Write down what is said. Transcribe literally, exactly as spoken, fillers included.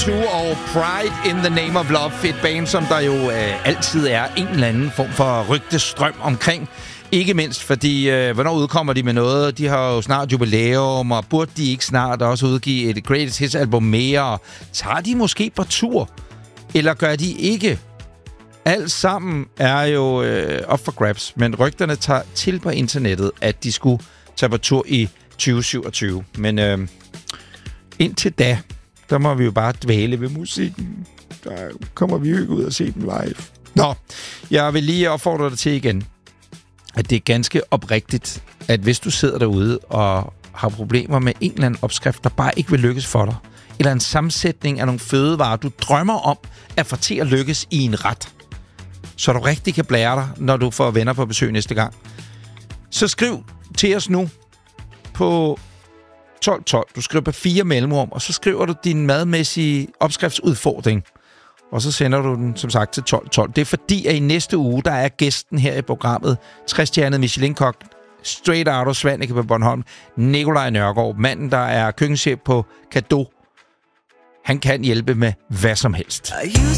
Two og Pride in the Name of Love. Et band, som der jo øh, altid er en eller anden form for rygtestrøm omkring. Ikke mindst fordi, øh, hvornår udkommer de med noget? De har jo snart jubilæum, og burde de ikke snart også udgive et Greatest Hits album mere? Tager de måske på tur? Eller gør de ikke? Alt sammen er jo øh, op for grabs, men rygterne tager til på internettet, at de skulle tage på tur i tyve syvogtyve. Men øh, indtil da, der må vi jo bare dvæle ved musikken. Der kommer vi jo ikke ud og se dem live. Nå, jeg vil lige opfordre dig til igen, at det er ganske oprigtigt, at hvis du sidder derude og har problemer med en eller anden opskrift, der bare ikke vil lykkes for dig, eller en sammensætning af nogle fødevarer, du drømmer om at få til at lykkes i en ret, så du rigtig kan blære dig, når du får venner på besøg næste gang, så skriv til os nu på tolv tolv. Du skriver på fire mellemrum, og så skriver du din madmæssige opskriftsudfordring. Og så sender du den, som sagt, til tolv tolv. Det er fordi, at i næste uge, der er gæsten her i programmet, tres-stjernet Michelin-kok, straight out of Svaneke på Bornholm, Nikolaj Nørgaard, manden, der er køkkenchef på Cadeau. Han kan hjælpe med hvad som helst.